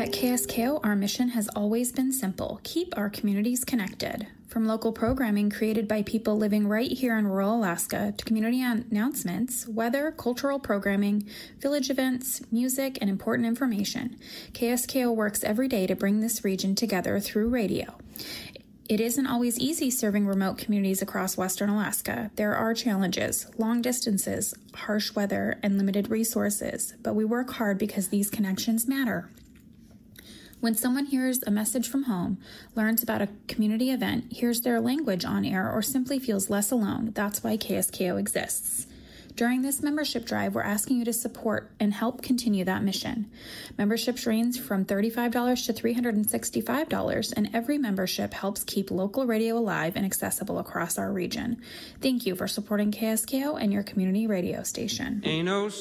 At KSKO, our mission has always been simple: keep our communities connected. From local programming created by people living right here in rural Alaska to community announcements, weather, cultural programming, village events, music, and important information, KSKO works every day to bring this region together through radio. It isn't always easy serving remote communities across Western Alaska. There are challenges, long distances, harsh weather, and limited resources, but we work hard because these connections matter. When someone hears a message from home, learns about a community event, hears their language on air, or simply feels less alone, that's why KSKO exists. During this membership drive, we're asking you to support and help continue that mission. Memberships range from $35 to $365, and every membership helps keep local radio alive and accessible across our region. Thank you for supporting KSKO and your community radio station. Ain't no